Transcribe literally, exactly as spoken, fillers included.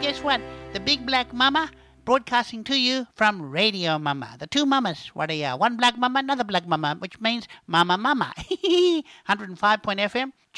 guess what? The Big Black Mama broadcasting to you from Radio Mama. The two mamas. What are you? One black mama, another black mama, which means Mama Mama. one oh five point F M.